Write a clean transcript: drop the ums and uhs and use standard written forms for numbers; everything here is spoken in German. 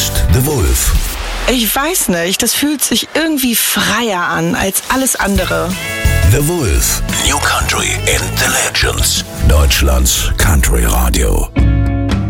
ist The Wolf. Ich weiß nicht, das fühlt sich irgendwie freier an als alles andere. The Wolf. New Country and the Legends. Deutschlands Country Radio.